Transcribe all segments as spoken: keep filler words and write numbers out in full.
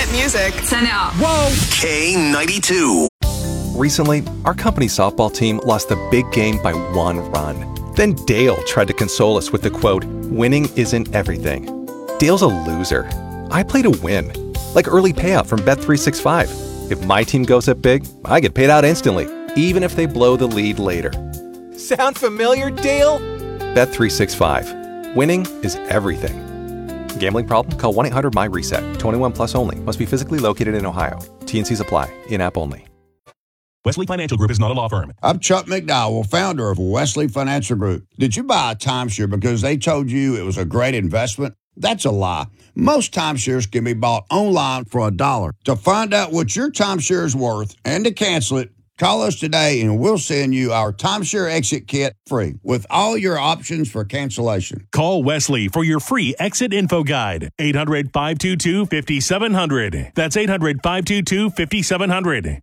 hit music. Turn it up. Whoa! K ninety-two. Recently, our company softball team lost the big game by one run. Then Dale tried to console us with the quote, "Winning isn't everything." Dale's a loser. I play to win. Like early payout from Bet three sixty-five. If my team goes up big, I get paid out instantly, even if they blow the lead later. Sound familiar, Dale? Bet three sixty-five. Winning is everything. Gambling problem? Call one eight hundred M Y reset. twenty-one plus only. Must be physically located in Ohio. T and Cs apply. In-app only. Wesley Financial Group is not a law firm. I'm Chuck McDowell, founder of Wesley Financial Group. Did you buy a timeshare because they told you it was a great investment? That's a lie. Most timeshares can be bought online for a dollar. To find out what your timeshare is worth and to cancel it, call us today and we'll send you our timeshare exit kit free with all your options for cancellation. Call Wesley for your free exit info guide. eight hundred, five two two, five seven zero zero. That's eight hundred, five two two, five seven zero zero.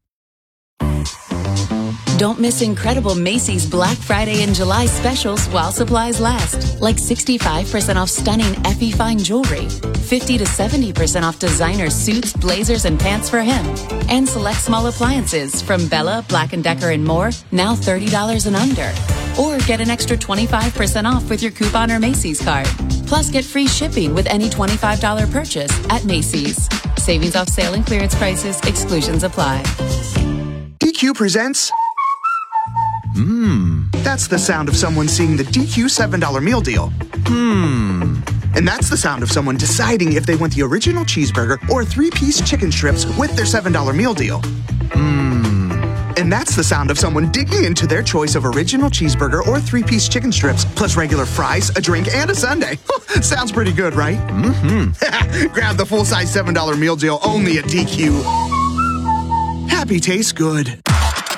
Don't miss incredible Macy's Black Friday and July specials while supplies last. Like sixty-five percent off stunning Effie Fine jewelry, fifty to seventy percent off designer suits, blazers, and pants for him. And select small appliances from Bella, Black and Decker, and more, now thirty dollars and under. Or get an extra twenty-five percent off with your coupon or Macy's card. Plus, get free shipping with any twenty-five dollars purchase at Macy's. Savings off sale and clearance prices. Exclusions apply. D Q presents... Mmm. That's the sound of someone seeing the D Q seven dollar meal deal. Hmm. And that's the sound of someone deciding if they want the original cheeseburger or three-piece chicken strips with their seven dollar meal deal. Mmm. And that's the sound of someone digging into their choice of original cheeseburger or three-piece chicken strips, plus regular fries, a drink, and a sundae. Sounds pretty good, right? Mm-hmm. Grab the full-size seven dollar meal deal only at D Q. Happy tastes good.